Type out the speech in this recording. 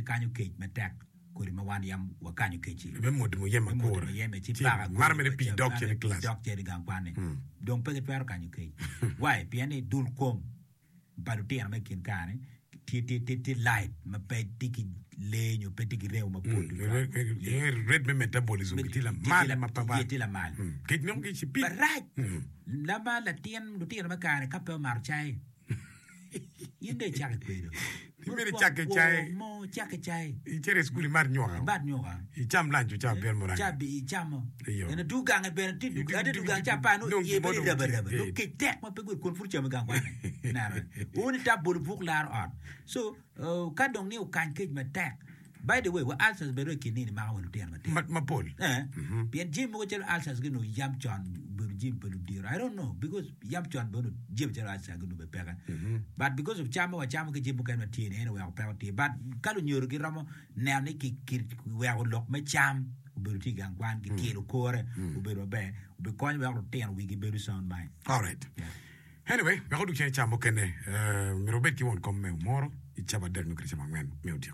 ke kanyo ke matek ko ri mawan yam wa kanyo ke chi be mod mo yema ko yema chi para mar me pi doc in class doc che gang kwane donc pe per kanyo ke why piane dul kom baru tian me kin kane ti light ma pe tiki leño pe tiki reu ma podu red me metabolism ti la mal ma papa ti la mal ke non ke si pi right la ma la tian du tian ma kane ka pe mar chai yende chake kwero mere chake chai mo chake chai I chere skuli mar nyoga bad nyoga I cham lancho cha ber morang cha bi chamo ena du gang be ti du gang cha pa no ye be da ba do ke tek ma pe ko fur chama gang kwane na on ta bol buk lar on so ka dong ni o kan ke ma tek by the way wa alsas be kini ni ma won tian ma pol bien jim mo chel alsas gno yam chon bur jim pelu dir I don't know because yam chon bo jim chel alsas gno be pega but because of chama wa chama ke jim kan ma tin anyway wa pa ti but kalu nyoro ki ramo ne ni ki wa lok ma cham bur ti gang kwan ki kilo kore u be be ko wa ro ten wi ki be sound by all right anyway we go to chama kene mi robet ki won kom me moro I chaba der no krisa mangmen me